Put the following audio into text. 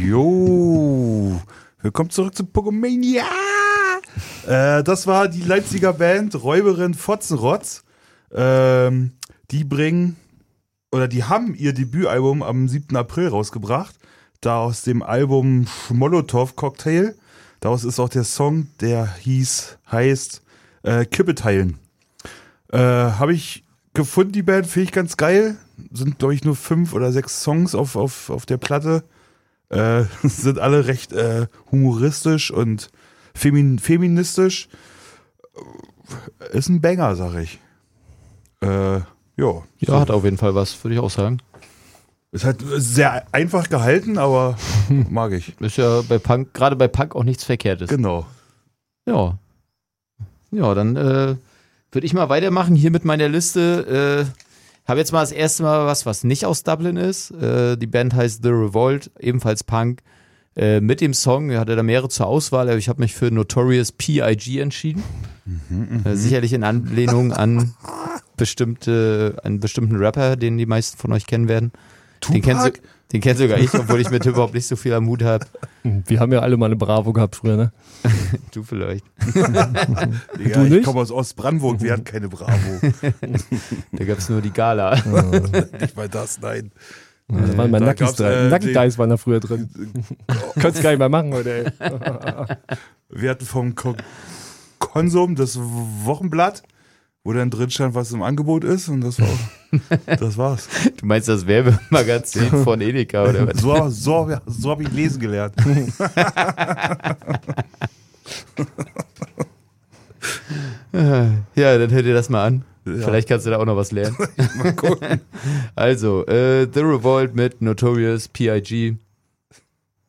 Jo, willkommen zurück zu Pogomania. Das war die Leipziger Band Räuberin Fotzenrotz. Die haben ihr Debütalbum am 7. April rausgebracht. Da aus dem Album Molotow Cocktail. Daraus ist auch der Song, der heißt Kippe teilen. Habe ich gefunden, die Band, finde ich ganz geil. Sind, glaube ich, nur 5 oder 6 Songs auf der Platte. Sind alle recht humoristisch und feministisch. Ist ein Banger, sag ich. Ja, hat auf jeden Fall was, würde ich auch sagen. Ist halt sehr einfach gehalten, aber mag ich. Ist ja bei Punk, gerade bei Punk auch nichts Verkehrtes. Genau. Ja. Ja, dann würde ich mal weitermachen hier mit meiner Liste. Habe jetzt mal das erste Mal was nicht aus Dublin ist. Die Band heißt The Revolt, ebenfalls Punk. Mit dem Song, er hatte da mehrere zur Auswahl, aber ich habe mich für Notorious P.I.G. entschieden. Sicherlich in Anlehnung an einen bestimmten Rapper, den die meisten von euch kennen werden. Den kennt sogar ich, obwohl ich mit überhaupt nicht so viel am Hut habe. Wir haben ja alle mal eine Bravo gehabt früher, ne? Du vielleicht. Ja, ich komme aus Ostbrandenburg, wir hatten keine Bravo. Da gab es nur die Gala. Nicht mal das, nein. Das waren mal Nackies drin. Nacki-Dice waren da früher drin. Könnt's gar nicht mehr machen heute, ey. Wir hatten vom Konsum das Wochenblatt, wo dann drin stand, was im Angebot ist, und das war's. Du meinst das Werbemagazin von Edeka oder was? So habe ich lesen gelernt. Ja, dann hör dir das mal an. Ja. Vielleicht kannst du da auch noch was lernen. Mal gucken. Also, The Revolt mit Notorious P.I.G.